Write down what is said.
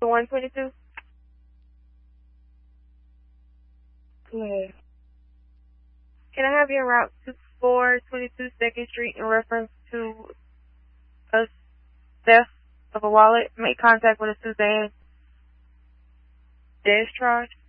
The 122? Go ahead. Can I have your route to 422 2nd Street in reference to a theft of a wallet? Make contact with a Suzanne Destrage.